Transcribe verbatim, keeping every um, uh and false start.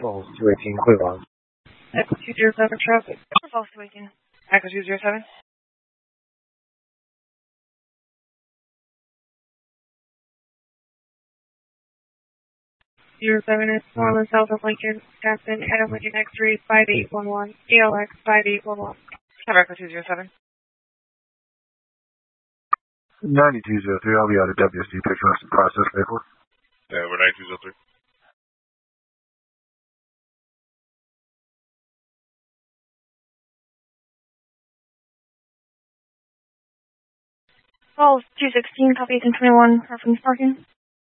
Falls two eighteen, Cleveland. Echo two zero seven traffic. Falls two eighteen. Echo two zero seven. Zero seven is Northern South of Lincoln, Wisconsin, Head of Lincoln X three five eight one one, A L X five eight one one. Have Echo two zero seven. ninety-two zero three, I'll be out of W S D picking up some process paperwork. Yeah, we're ninety-two zero three. Falls two sixteen, copy eighteen twenty-one, reference parking.